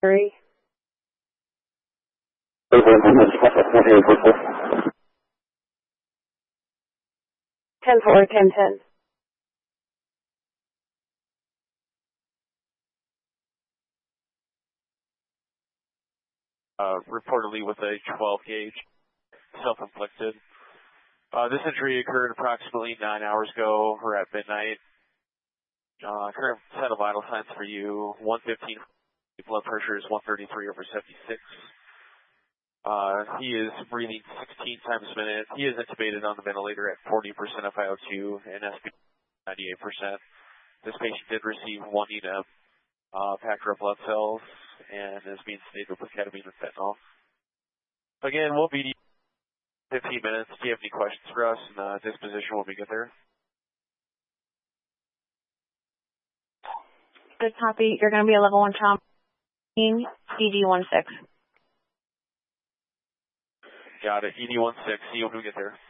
3. 10-4, 10-10. Reportedly with a 12 gauge, self-inflicted. This injury occurred approximately 9 hours ago, or at midnight. Current set of vital signs for you, 115, blood pressure is 133/76. He is breathing 16 times a minute. He is intubated on the ventilator at 40% FiO2 and SP 98%. This patient did receive 1 ENM, packed red blood cells, and is being sedated with ketamine and fentanyl. Again, we'll be 15 minutes. Do you have any questions for us? And disposition will be good there. Good copy. You're going to be a level 1 trauma, ED-16. Got it. ED-16. See you when we get there.